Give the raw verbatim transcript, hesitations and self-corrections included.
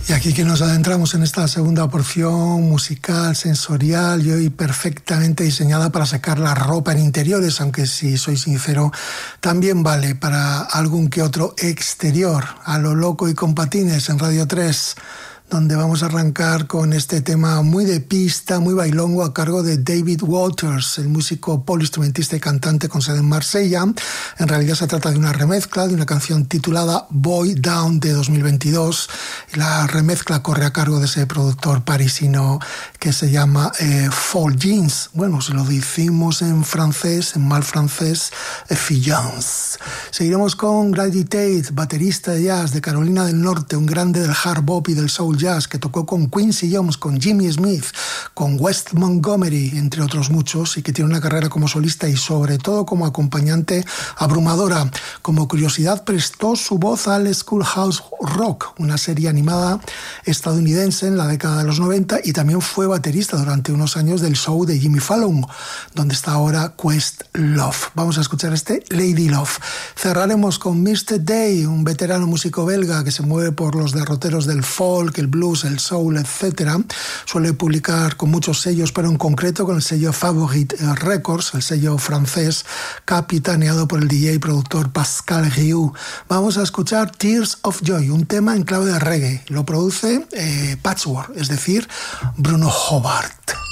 Y aquí que nos adentramos en esta segunda porción musical, sensorial y hoy perfectamente diseñada para sacar la ropa en interiores, aunque si soy sincero, también vale para algún que otro exterior, a lo loco y con patines en Radio tres, donde vamos a arrancar con este tema muy de pista, muy bailongo, a cargo de David Waters, el músico poliinstrumentista y cantante con sede en Marsella. En realidad se trata de una remezcla de una canción titulada Boy Down de dos mil veintidós. Y la remezcla corre a cargo de ese productor parisino que se llama eh, Fall Jeans. Bueno, si lo decimos en francés, en mal francés, Fillance. Seguiremos con Grady Tate, baterista de jazz de Carolina del Norte, un grande del hard bop y del soul jazz, que tocó con Quincy Jones, con Jimmy Smith, con Wes Montgomery, entre otros muchos, y que tiene una carrera como solista y sobre todo como acompañante abrumadora. Como curiosidad, prestó su voz al Schoolhouse Rock, una serie animada estadounidense en la década de los noventa, y también fue baterista durante unos años del show de Jimmy Fallon, donde está ahora Questlove. Vamos a escuchar este Lady Love. Cerraremos con mister Day, un veterano músico belga que se mueve por los derroteros del folk, el blues, el soul, etcétera. Suele publicar con muchos sellos, pero en concreto con el sello Favorite Records, el sello francés, capitaneado por el D J y productor Pascal Riou. Vamos a escuchar Tears of Joy, un tema en clave de reggae. Lo produce eh, Patchwork, es decir, Bruno Hobart.